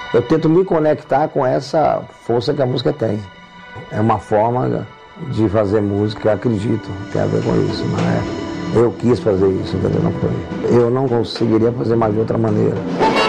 Eu tento me conectar com essa força que a música tem. É uma forma de fazer música, acredito, tem a ver com isso, não é? Eu quis fazer isso, entendeu? Eu não conseguiria fazer mais de outra maneira.